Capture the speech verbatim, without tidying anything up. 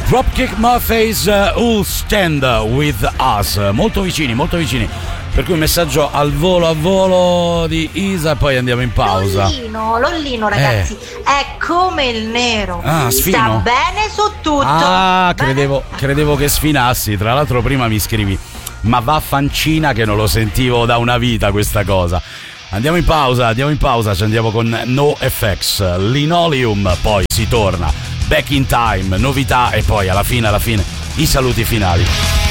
Dropkick Murphys, uh, Who'll Stand With Us, molto vicini, molto vicini. Per cui un messaggio al volo a volo di Isa e poi andiamo in pausa. Lollino, Lollino ragazzi, eh. è come il nero. Ah, sta bene su tutto. Ah, bene. credevo, credevo che sfinassi. Tra l'altro prima mi scrivi: ma va fancina che non lo sentivo da una vita questa cosa. Andiamo in pausa, andiamo in pausa, ci andiamo con NoFX, Linoleum, poi si torna, Back in Time, novità e poi alla fine, alla fine, i saluti finali.